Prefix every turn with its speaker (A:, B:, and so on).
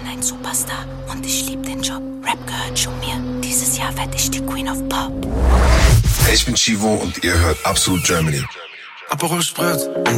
A: ein Superstar und ich lieb den Job. Rap gehört schon mir. Dieses Jahr werd ich die Queen of Pop.
B: Ich bin Chivo und ihr hört Absolut Germany.
C: Aperol Spritz